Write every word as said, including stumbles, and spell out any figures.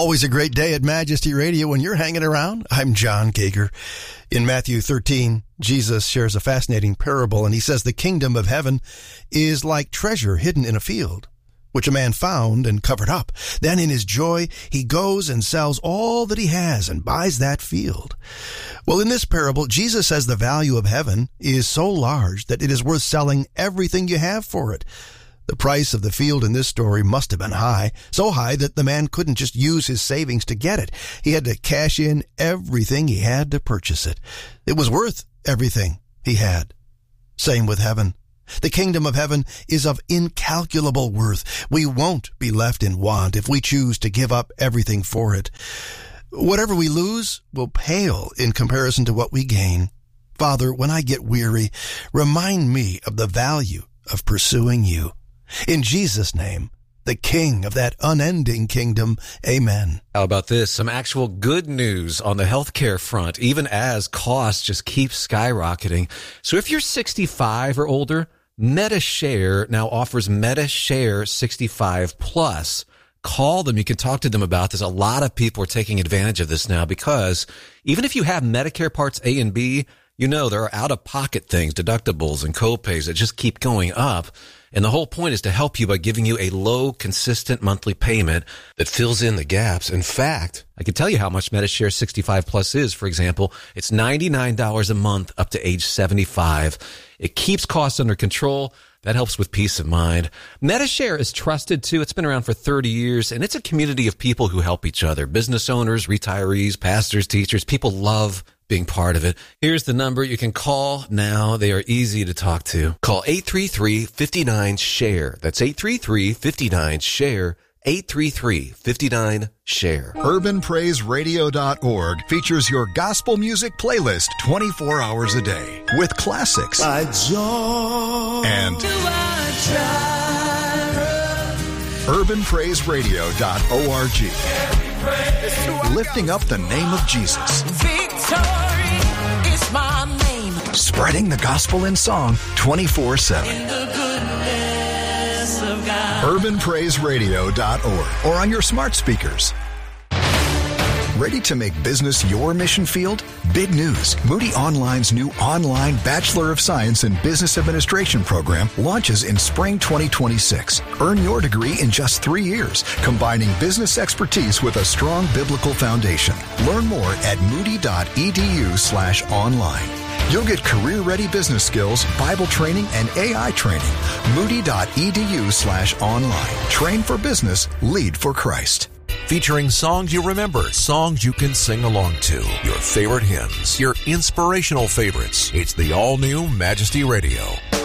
Always a great day at Majesty Radio when you're hanging around. I'm John Kager. In Matthew thirteen, Jesus shares a fascinating parable, and he says the kingdom of heaven is like treasure hidden in a field, which a man found and covered up. Then in his joy, he goes and sells all that he has and buys that field. Well, in this parable, Jesus says the value of heaven is so large that it is worth selling everything you have for it. The price of the field in this story must have been high, so high that the man couldn't just use his savings to get it. He had to cash in everything he had to purchase it. It was worth everything he had. Same with heaven. The kingdom of heaven is of incalculable worth. We won't be left in want if we choose to give up everything for it. Whatever we lose will pale in comparison to what we gain. Father, when I get weary, remind me of the value of pursuing you. In Jesus' name, the King of that unending kingdom. Amen. How about this? Some actual good news on the healthcare front, even as costs just keep skyrocketing. So if you're sixty-five or older, MediShare now offers MediShare sixty-five plus. Call them. You can talk to them about this. A lot of people are taking advantage of this now because even if you have Medicare Parts A and B, you know there are out-of-pocket things, deductibles and copays that just keep going up. And the whole point is to help you by giving you a low, consistent monthly payment that fills in the gaps. In fact, I can tell you how much MediShare sixty-five plus is. For example, it's ninety-nine dollars a month up to age seventy-five. It keeps costs under control. That helps with peace of mind. MediShare is trusted too. It's been around for thirty years, and it's a community of people who help each other. Business owners, retirees, pastors, teachers. People love being part of it. Here's the number you can call now. They are easy to talk to. Call eight three three, five nine, share. That's eight three three, five nine, share. eight three three, five nine, share. urban praise radio dot org features your gospel music playlist twenty-four hours a day with classics By joy and do I urban praise radio dot org. Lifting up the name of Jesus. Victory is my name. Spreading the gospel in song twenty-four seven. In the goodness of God. urban praise radio dot org or on your smart speakers. Ready to make business your mission field? Big news. Moody Online's new online Bachelor of Science in Business Administration program launches in spring twenty twenty-six. Earn your degree in just three years, combining business expertise with a strong biblical foundation. Learn more at moody.edu slash online. You'll get career-ready business skills, Bible training, and A I training. Moody.edu slash online. Train for business, lead for Christ. Featuring songs you remember, songs you can sing along to, your favorite hymns, your inspirational favorites. It's the all-new Majesty Radio.